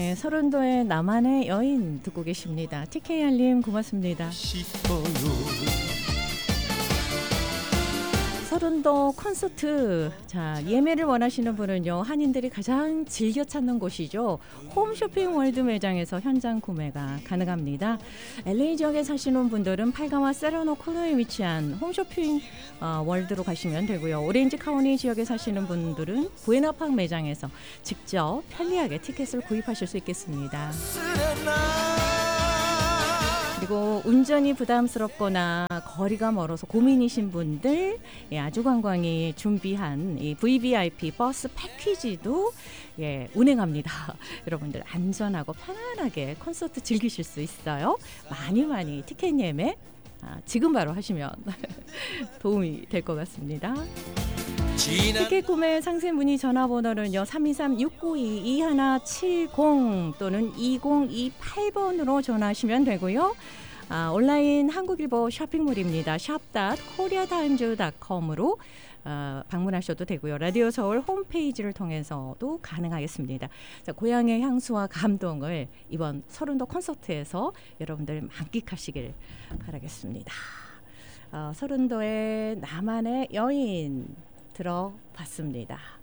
네, 서른도의 나만의 여인 듣고 계십니다. TKR님 고맙습니다. 서른도 콘서트, 자, 예매를 원하시는 분은요, 한인들이 가장 즐겨 찾는 곳이죠. 홈쇼핑 월드 매장에서 현장 구매가 가능합니다. LA 지역에 사시는 분들은 팔가와 세라노 코너에 위치한 홈쇼핑 월드로 가시면 되고요. 오렌지 카운티 지역에 사시는 분들은 부에나팍 매장에서 직접 편리하게 티켓을 구입하실 수 있겠습니다. 그리고 운전이 부담스럽거나 거리가 멀어서 고민이신 분들, 아주 관광이 준비한 이 VVIP 버스 패키지도 운행합니다. 여러분들 안전하고 편안하게 콘서트 즐기실 수 있어요. 많이 티켓 예매 지금 바로 하시면 도움이 될 것 같습니다. 티켓 구매 상세 문의 전화번호는요 323-692-2170 또는 2028번으로 전화하시면 되고요. 온라인 한국일보 쇼핑몰입니다. shop.koreatimes.com으로 방문하셔도 되고요. 라디오 서울 홈페이지를 통해서도 가능하겠습니다. 자, 고향의 향수와 감동을 이번 서른도 콘서트에서 여러분들 만끽하시길 바라겠습니다. 서른도의 나만의 여인 들어봤습니다.